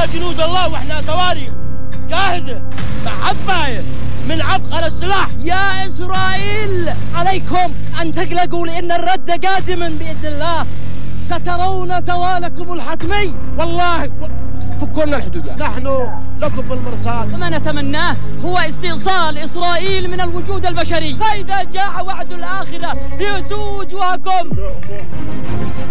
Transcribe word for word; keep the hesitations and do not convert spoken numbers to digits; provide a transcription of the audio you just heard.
احنا جنود الله واحنا صواريخ جاهزة مع عباية من عبقر السلاح. يا إسرائيل عليكم أن تقلقوا لأن الرد قادم بإذن الله، سترون زوالكم الحتمي. والله فكوا لنا الحدود يعني. نحن لكم بالمرصاد. ما نتمناه هو استئصال إسرائيل من الوجود البشري، فإذا جاء وعد الآخرة ليسوء وجوهكم.